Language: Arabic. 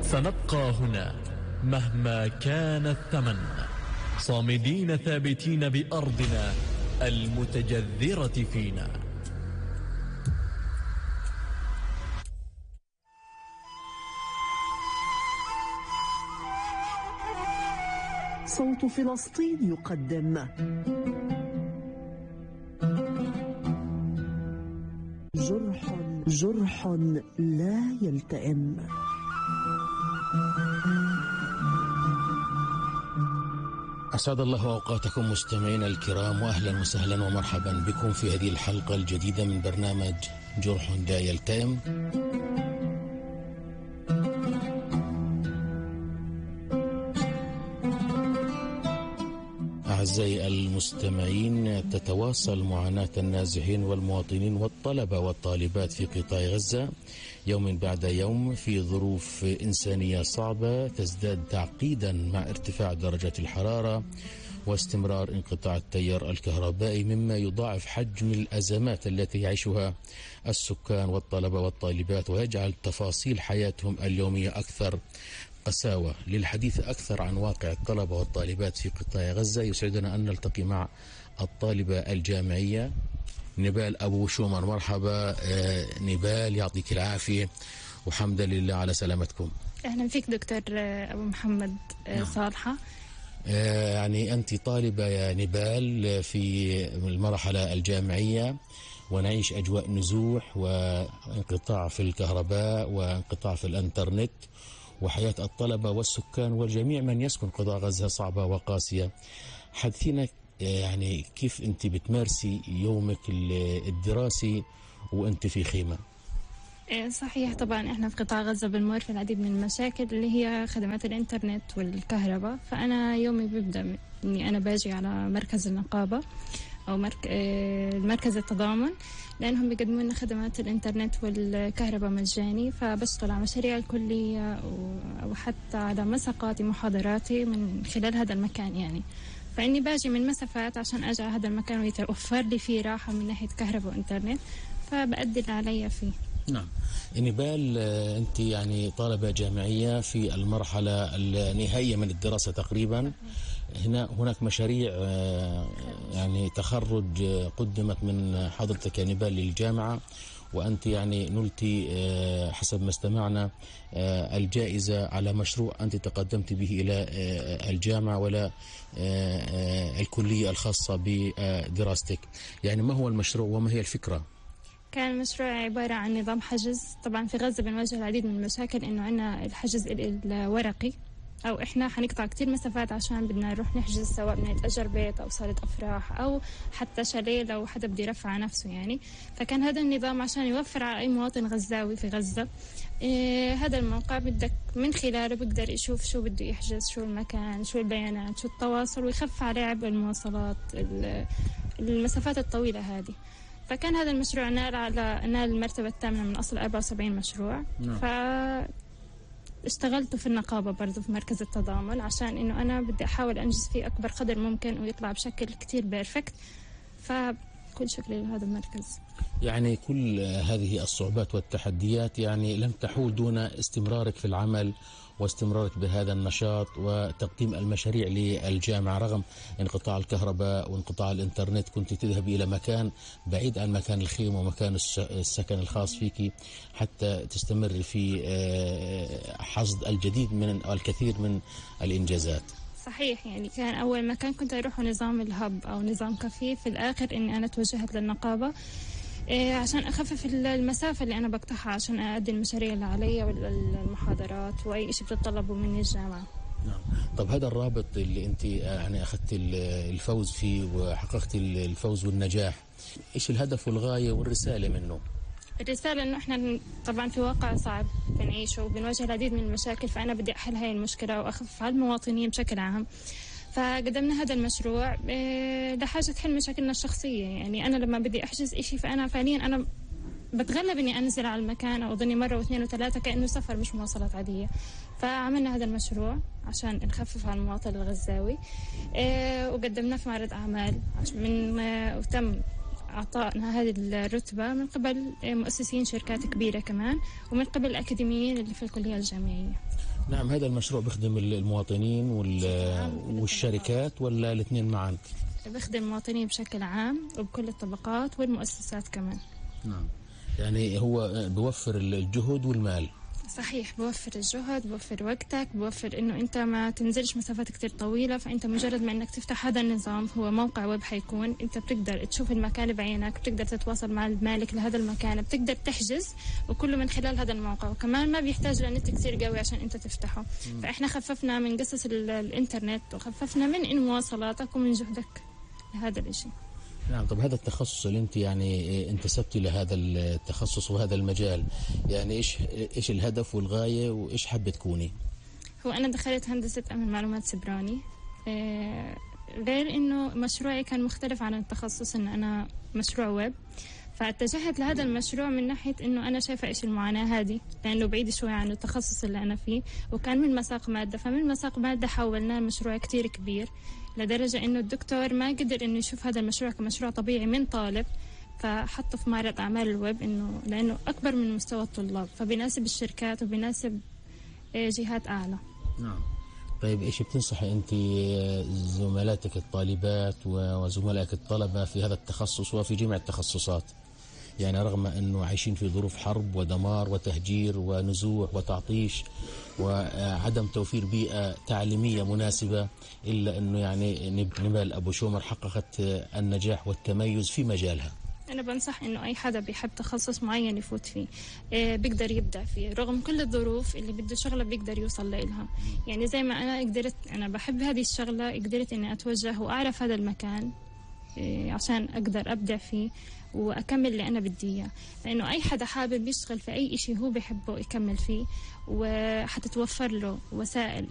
سنبقى هنا مهما كان الثمن، صامدين ثابتين بأرضنا المتجذرة فينا. صوت فلسطين يقدم جرح لا يلتئم. أسعد الله أوقاتكم مستمعينا الكرام، وأهلا وسهلا ومرحبا بكم في هذه الحلقة الجديدة من برنامج جرح لا يلتئم. أعزائي المستمعين، تتواصل معاناة النازحين والمواطنين والطلبة والطالبات في قطاع غزة يوم بعد يوم في ظروف إنسانية صعبة تزداد تعقيدا مع ارتفاع درجات الحرارة واستمرار انقطاع التيار الكهربائي، مما يضاعف حجم الأزمات التي يعيشها السكان والطلبة والطالبات ويجعل تفاصيل حياتهم اليومية أكثر قساوة. للحديث أكثر عن واقع الطلبة والطالبات في قطاع غزة يسعدنا أن نلتقي مع الطالبة الجامعية نبال أبو شومر. مرحبا نبال، يعطيك العافية وحمدا لله على سلامتكم. أهلا فيك دكتور أبو محمد صالحة. يعني أنت طالبة يا نبال في المرحلة الجامعية، ونعيش أجواء نزوح وانقطاع في الكهرباء وانقطاع في الانترنت، وحياة الطلبة والسكان والجميع من يسكن قطاع غزة صعبة وقاسية. حدثينا يعني كيف أنت بتمارسي يومك الدراسي وأنت في خيمة؟ صحيح، طبعا احنا في قطاع غزة بنمر في العديد من المشاكل اللي هي خدمات الانترنت والكهرباء. فأنا يومي بيبدأ إني أنا باجي على مركز النقابة أو مركز التضامن، لأنهم بيقدموا لنا خدمات الإنترنت والكهرباء مجاني. فبشتغل على مشاريع الكلية وحتى على مساقاتي محاضراتي من خلال هذا المكان يعني. فإني باجي من مسافات عشان أجي على هذا المكان ويتوفر لي فيه راحة من ناحية كهرباء وإنترنت، فبأدي اللي علي فيه. نعم. نبال، أنت يعني طالبة جامعية في المرحلة النهائية من الدراسة تقريبا. هناك مشاريع يعني تخرج قدمت من حضرتك يا نبال للجامعة، وأنت يعني نلتي حسب ما استمعنا الجائزة على مشروع أنت تقدمت به إلى الجامعة ولا الكلية الخاصة بدراستك. يعني ما هو المشروع وما هي الفكرة؟ كان المشروع عبارة عن نظام حجز. طبعا في غزة بنواجه العديد من المشاكل، إنه عنا الحجز الورقي، أو إحنا حنقطع كتير مسافات عشان بدنا نروح نحجز، سواء بدنا نتأجر بيت أو صالة أفراح أو حتى شاليه لو حدا بده يرفع عن نفسه يعني. فكان هذا النظام عشان يوفر على أي مواطن غزاوي في غزة هذا الموقع بدك من خلاله بقدر يشوف شو بده يحجز، شو المكان، شو البيانات، شو التواصل، ويخف عليه عبء المواصلات المسافات الطويلة هذه. فكان هذا المشروع نال المرتبة الثامنة من أصل 74 مشروع. اشتغلت في النقابة برضو في مركز التضامن عشان إنه أنا بدي أحاول أنجز فيه أكبر قدر ممكن ويطلع بشكل كتير بيرفكت. فكل شكر لهذا المركز. يعني كل هذه الصعوبات والتحديات يعني لم تحول دون استمرارك في العمل واستمرارك بهذا النشاط وتقديم المشاريع للجامعة. رغم انقطاع الكهرباء وانقطاع الانترنت كنت تذهبي إلى مكان بعيد عن مكان الخيمة ومكان السكن الخاص فيك حتى تستمر في حصد الكثير من الإنجازات. صحيح، يعني كان أول مكان كنت أروحه نظام الهب أو نظام كافيه. في الآخر إني أنا توجهت للنقابة عشان أخفف المسافة اللي أنا بقطعها عشان أؤدي المشاريع اللي علي والمحاضرات وأي شيء بتطلبه مني الجامعة. نعم. طب هذا الرابط اللي أنت يعني أخذت الفوز فيه وحققت الفوز والنجاح، إيش الهدف والغاية والرسالة منه؟ الرسالة إنه إحنا طبعا في واقع صعب بنعيشه وبنواجه العديد من المشاكل، فأنا بدي أحل هاي المشكلة وأخفف على المواطنين بشكل عام. فقدمنا هذا المشروع لحاجة حل مشاكلنا الشخصية. يعني أنا لما بدي أحجز إشي فأنا فعليا أنا بتغلب إني أنزل على المكان أو أظني مرة واثنين وثلاثة كأنه سفر مش مواصلات عادية. فعملنا هذا المشروع عشان نخفف على المواطن الغزاوي وقدمناه في معرض أعمال وتم أعطائنا هذه الرتبة من قبل مؤسسين شركات كبيرة كمان ومن قبل الأكاديميين اللي في الكلية الجامعية. نعم. هذا المشروع بيخدم المواطنين والشركات ولا الاثنين معا؟ بخدم المواطنين بشكل عام وبكل الطبقات والمؤسسات كمان. نعم. يعني هو بوفر الجهد والمال. صحيح، بوفر الجهد، بوفر وقتك، بوفر انه انت ما تنزلش مسافات كتير طويلة. فانت مجرد ما انك تفتح هذا النظام، هو موقع ويب حيكون، انت بتقدر تشوف المكان بعينك، بتقدر تتواصل مع المالك لهذا المكان، بتقدر تحجز، وكله من خلال هذا الموقع. وكمان ما بيحتاج لنت كتير قوي عشان انت تفتحه. فاحنا خففنا من قصص الانترنت، وخففنا من مواصلاتك ومن جهدك لهذا الاشي. نعم. طب هذا التخصص اللي انت يعني انتسبتي لهذا التخصص وهذا المجال، يعني ايش الهدف والغاية وايش حابة تكوني؟ هو انا دخلت هندسة امن معلومات سبراني، غير انه مشروعي كان مختلف عن التخصص، ان انا مشروع ويب. فاتجهت لهذا المشروع من ناحية انه انا شايفة ايش المعاناة هذه، لانه بعيد شوي عن التخصص اللي انا فيه، وكان من مساق مادة. فمن مساق مادة حولناه مشروع كتير كبير، لدرجة انه الدكتور ما قدر انه يشوف هذا المشروع كمشروع طبيعي من طالب، فحطه في معرض اعمال الويب، لانه اكبر من مستوى الطلاب، فبيناسب الشركات وبيناسب جهات اعلى. نعم. طيب ايش بتنصحي انت زملاتك الطالبات وزملائك الطلبة في هذا التخصص وفي جميع التخصصات، يعني رغم أنه عايشين في ظروف حرب ودمار وتهجير ونزوح وتعطيش وعدم توفير بيئة تعليمية مناسبة، إلا أنه يعني نبال أبو شومر حققت النجاح والتميز في مجالها؟ أنا بنصح إنه أي حدا بيحب تخصص معين يفوت فيه، بيقدر يبدع فيه رغم كل الظروف. اللي بده شغلة بيقدر يوصل لها. يعني زي ما أنا قدرت، أنا بحب هذه الشغلة، قدرت إني أتوجه وأعرف هذا المكان عشان أقدر أبدع فيه وأكمل اللي أنا بدي إياه. لأنه أي حدا حابب يشتغل في أي إشي هو بيحبه يكمل فيه، وحتتوفر له وسائل